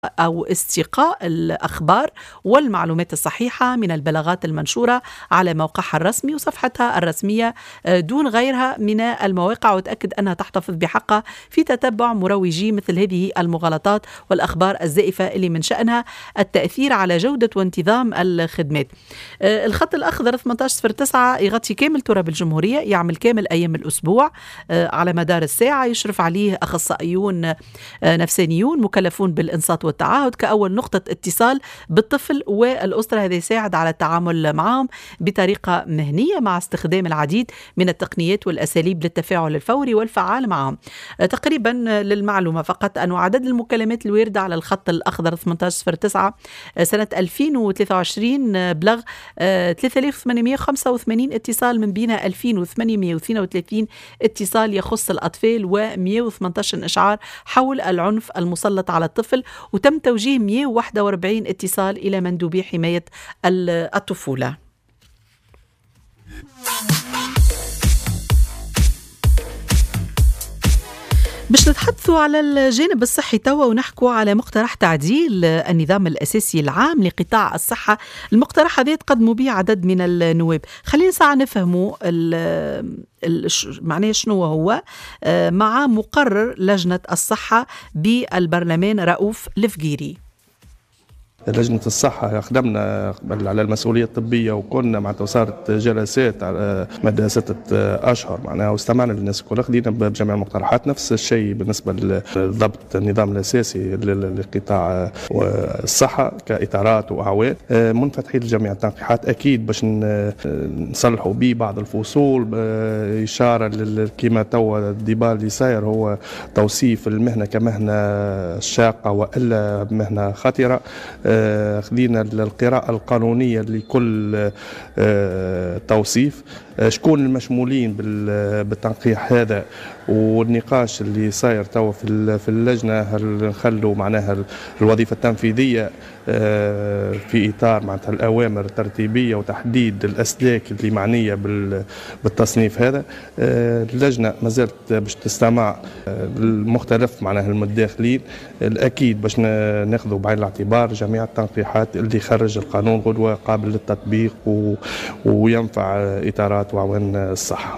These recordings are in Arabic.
أو استقاء الأخبار والمعلومات الصحيحة من البلاغات المنشورة على موقعها الرسمي وصفحتها الرسمية دون غيرها من المواقع، وتأكد أنها تحتفظ بحقها في تتبع مروجي مثل هذه المغالطات والأخبار الزائفة اللي من شأنها التأثير على جودة وانتظام الخدمات. الخط الأخضر 1809 يغطي كامل تراب الجمهورية، يعمل كامل أيام الأسبوع على مدار الساعة، يشرف عليه أخصائيون نفسانيون مكلفون بالإنصات والتعاهد كأول نقطة اتصال بالطفل والأسرة. هذا يساعد على التعامل معهم بطريقة مهنية مع استخدام العديد من التقنيات والأساليب للتفاعل الفوري والفعال معهم. تقريبا للمعلومة فقط أن عدد المكالمات الواردة على الخط الأخضر 1809 سنة 2023 بلغ 3885 اتصال، من بينها 2832 اتصال يخص الأطفال و118 إشعار حول العنف المسلط على الطفل، وتم توجيه 141 اتصال إلى مندوبي حماية الطفولة. باش نتحدثوا على الجانب الصحي توا ونحكوا على مقترح تعديل النظام الأساسي العام لقطاع الصحة. المقترح هذا تقدموا به عدد من النواب. خلينا ساعة نفهموا معناه شنو هو مع مقرر لجنة الصحة بالبرلمان رؤوف الفقيري. لجنة الصحة خدمنا على المسؤولية الطبية، وكنا معناتها صارت جلسات على مدى 6 أشهر معناها، واستمعنا للناس الكل، خدينا بجميع المقترحات. نفس الشيء بالنسبة لضبط النظام الأساسي لقطاع الصحة كإطارات وأعوان، منفتحين لجميع التنقيحات أكيد باش نصلحوا به بعض الفصول. إشارة كما توا الديبال اللي صاير هو توصيف المهنة كمهنة شاقة وإلا مهنة خطرة. خلينا القراءة القانونية لكل توصيف، شكون المشمولين بالتنقيح هذا، والنقاش اللي صاير توا في اللجنة، هل نخلوا معناها الوظيفة التنفيذية في إطار معناتها الأوامر الترتيبية وتحديد الأسلاك اللي معنية بالتصنيف هذا. اللجنة ما زالت باش تستمع المختلف معناها المتداخلين، الأكيد باش ناخذوا بعين الاعتبار جميع التنقيحات اللي خرج القانون غدوة قابل للتطبيق وينفع إطارات وعوان الصحة.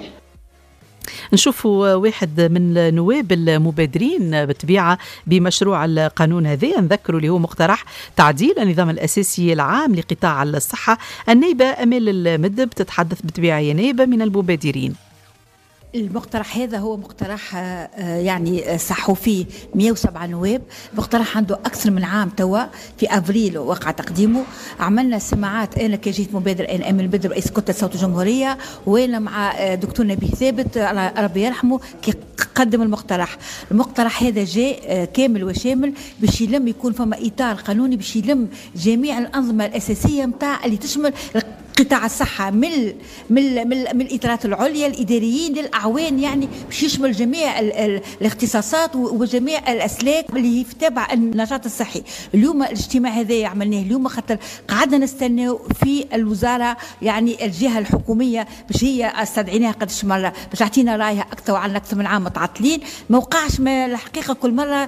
نشوفوا واحد من نواب المبادرين بالطبيعة بمشروع القانون هذا، نذكروا اللي هو مقترح تعديل النظام الأساسي العام لقطاع الصحة. النائبة أمال المدب تتحدث بالطبيعة، يا نائبة من المبادرين. المقترح هذا هو مقترح يعني صحوا فيه 107 نواب. مقترح عنده أكثر من عام توا، في أفريل وقع تقديمه. عملنا سماعات، أنا كجيت مبادر، أنا أمل بدر رئيس كتلة صوت الجمهورية، وأنا مع دكتور نبيه ثابت ربي يرحمه كي قدم المقترح. المقترح هذا جاء كامل وشامل باش يلم، يكون فما إطار قانوني باش يلم جميع الأنظمة الأساسية متاع اللي تشمل قطاع الصحة، من الإطارات العليا الإداريين للأعوان، يعني باش يشمل جميع الاختصاصات وجميع الأسلاك اللي تابع النشاط الصحي. اليوم الاجتماع هذا عملناه اليوم خاطر قعدنا نستناو في الوزارة، يعني الجهة الحكومية، باش هي استدعيناها قدش مرة باش تعطينا رايها أكثر، وعلى أكثر من عام متعطلين، ما وقعش. ما الحقيقة كل مرة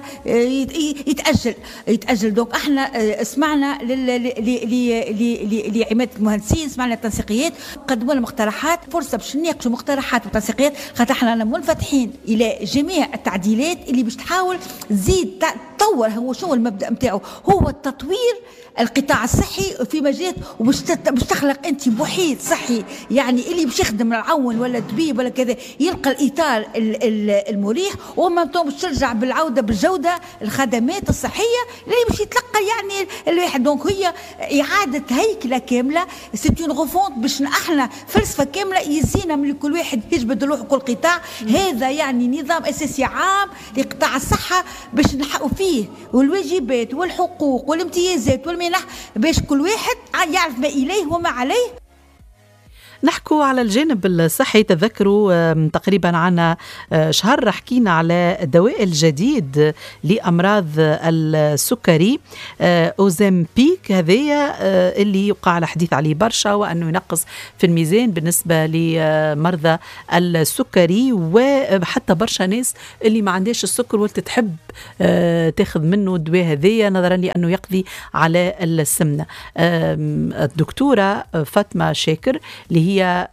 يتأجل. دونك احنا سمعنا لعمادة المهندسين، سمعنا التنسيقيات، قدموا لنا مقترحات، فرصة باش نناقشوا مقترحات وتنسيقيات، خاطر احنا منفتحين إلى جميع التعديلات اللي باش تحاول تزيد تطور. هو شو المبدأ متاعه؟ هو التطوير القطاع الصحي في مجالات، وباش تخلق انت محيط صحي، يعني اللي باش يخدم العون ولا طبيب ولا كذا يلقى الإطار المريح، وما باش ترجع بالعودة بالجودة الخدمات الصحية اللي باش يتلقى يعني الواحد. دونك هي إعادة هيكلة كاملة، ستون غفونت، باش احنا فلسفة كاملة يزينا من كل واحد يجبد روحه كل قطاع. هذا يعني نظام أساسي عام لقطاع الصحة باش نحققوا فيه والواجبات والحقوق والامتيازات والمنح، باش كل واحد يعرف ما إليه وما عليه. نحكوا على الجانب الصحي. تذكروا تقريبا عنا شهر حكينا على الدواء الجديد لأمراض السكري أوزمبيك، هذايا اللي يقع على حديث عليه برشا، وأنه ينقص في الميزان بالنسبة لمرضى السكري، وحتى برشا ناس اللي ما عندهاش السكر ولت تحب تاخذ منه الدواء هذايا نظرا لأنه يقضي على السمنة. الدكتورة فاطمة شاكر اللي هي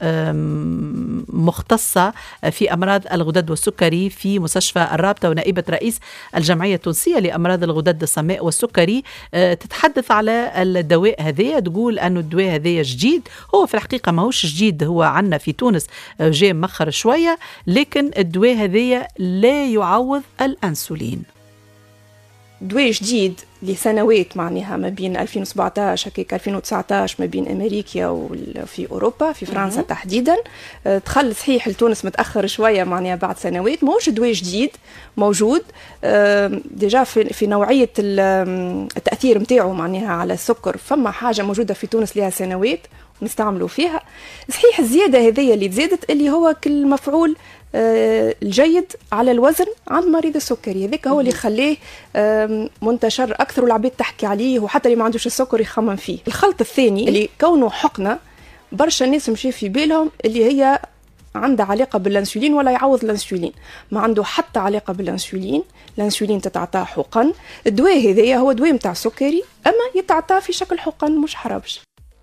مختصة في أمراض الغدد والسكري في مستشفى الرابطة ونائبة رئيس الجمعية التونسية لأمراض الغدد الصماء والسكري، تتحدث الدواء هذايا، تقول أنه الدواء هذايا جديد. هو في الحقيقة ما هوش جديد، هو عنا في تونس جاء مخر شوية، لكن الدواء هذايا لا يعوض الأنسولين. دواء جديد لسنوات معناها ما بين 2017 هكاك 2019 ما بين أمريكا وفي أوروبا في فرنسا تحديدا. دخل صحيح لتونس متأخر شوية معناها بعد سنوات. موش دواء جديد موجود ديجا في نوعية التأثير متاعه معناها على السكر، فما حاجة موجودة في تونس لها سنوات ونستعملوا فيها. صحيح الزيادة هذه اللي تزادت اللي هو كل مفعول الجيد على الوزن عند مريض السكري، هذاك هو اللي خليه منتشر أكثر والعباد تحكي عليه، وحتى اللي ما عندوش السكر يخمم فيه. الخلط الثاني اللي كونه حقنة برشا الناس مشي في بالهم اللي هي عندها علاقة بالأنسولين ولا يعوض الأنسولين، ما عنده حتى علاقة بالأنسولين. الأنسولين تتعطى حقن، الدواء هذايا هو دواء متاع سكري أما يتعطى في شكل حقن مش حرابش.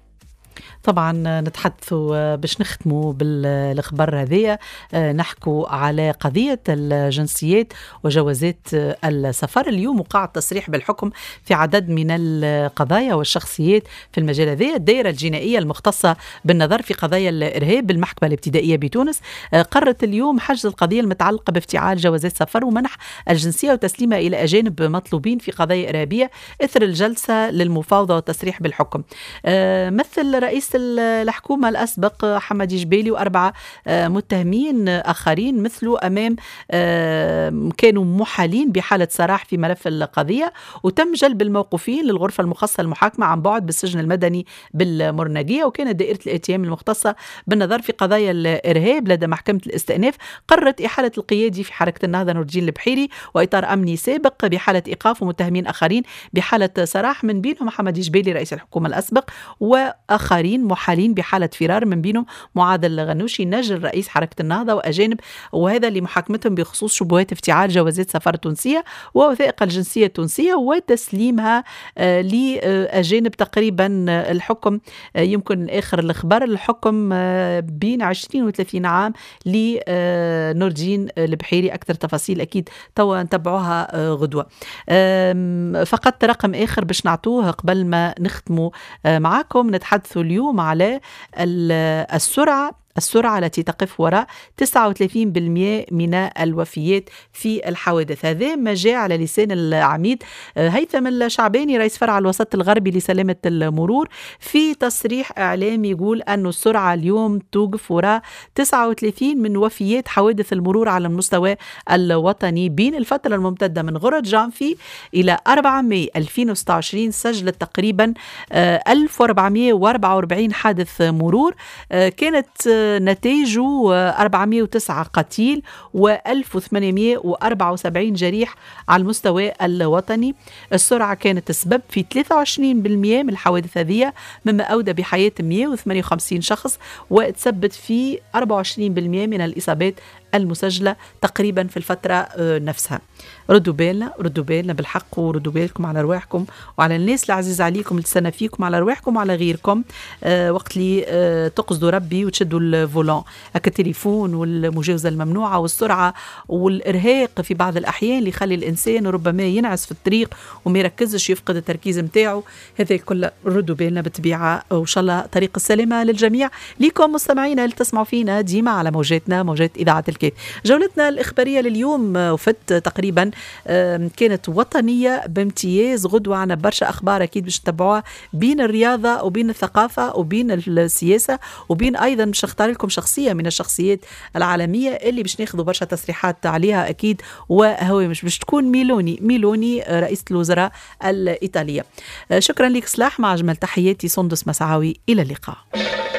طبعا نتحدثوا باش نختموا بالخبر هذية، نحكوا على قضية الجنسيات وجوازات السفر. اليوم وقع التصريح بالحكم في عدد من القضايا والشخصيات في المجال هذا. الدائرة الجنائية المختصة بالنظر في قضايا الإرهاب بالمحكمة الابتدائية بتونس قررت اليوم حجز القضية المتعلقة بافتعال جوازات سفر ومنح الجنسية وتسليمها إلى أجانب مطلوبين في قضايا إرهابية إثر الجلسة للمفاوضة والتصريح بالحكم. مثل رئيس الحكومة الأسبق حمدي جبيلي وأربعة متهمين آخرين مثلوا أمام كانوا محالين بحالة سراح في ملف القضية، وتم جلب الموقوفين للغرفة المخصصة المحاكمة عن بعد بالسجن المدني بالمرناقية. وكانت دائرة الاتهام المختصة بالنظر في قضايا الإرهاب لدى محكمة الاستئناف قررت إحالة القيادي في حركة النهضة نور الدين البحيري وإطار أمني سابق بحالة إيقاف، ومتهمين آخرين بحالة سراح من بينهم حمدي جبيلي رئيس الحكومة الأسبق وآخرين محالين بحالة فرار من بينهم معاذ الغنوشي نجل رئيس حركة النهضة وأجانب، وهذا لمحاكمتهم بخصوص شبهات افتعال جوازات سفر تونسية ووثائق الجنسية التونسية وتسليمها لأجانب. تقريبا الحكم يمكن آخر الأخبار الحكم بين 20 و 30 عام لنور الدين البحيري. أكثر تفاصيل أكيد توا نتبعوها غدوة. فقط رقم آخر باش نعطوه قبل ما نختموا معاكم. نتحدثوا اليوم على السرعة التي تقف وراء 39% من الوفيات في الحوادث. هذا ما جاء على لسان العميد هيثم الشعباني رئيس فرع الوسط الغربي لسلامة المرور في تصريح إعلامي يقول أن السرعة اليوم توقف وراء 39 من وفيات حوادث المرور على المستوى الوطني. بين الفترة الممتدة من غرة جانفي إلى 4 ماي 2026 سجلت تقريبا 1444 حادث مرور، كانت نتائجه 409 قتيل و1874 جريح على المستوى الوطني. السرعة كانت السبب في 23% من الحوادث هذه مما أودى بحياة 158 شخص وتسبب في 24% من الإصابات المسجلة تقريبا في الفترة نفسها. ردوا بالنا بالحق، وردوا بالكم على رواحكم وعلى الناس العزيز عليكم اللي تستنى فيكم، على رواحكم وعلى غيركم. وقت اللي تقصدوا ربي وتشدوا الفولان هكا التليفون والمجاوزة الممنوعة والسرعة والإرهاق في بعض الأحيان اللي يخلي الإنسان ربما ينعس في الطريق وما يركزش يفقد التركيز متاعه. هذا كله ردوا بالنا بالطبيعة، وإن شاء الله طريق السلامة للجميع. ليكم مستمعينا اللي تسمعوا فينا ديما على موجات إذاعة الكيف. جولتنا الإخبارية لليوم وفت تقريبا كانت وطنية بامتياز. غدوة عنا برشا أخبار أكيد باش تتابعوها بين الرياضة وبين الثقافة وبين السياسة وبين أيضا باش نختار لكم شخصية من الشخصيات العالمية اللي باش ناخذوا برشا تصريحات عليها أكيد، وهو مش باش تكون ميلوني رئيسة الوزراء الإيطالية. شكرا لك سلاح، مع أجمل تحياتي سندس مسعاوي، إلى اللقاء.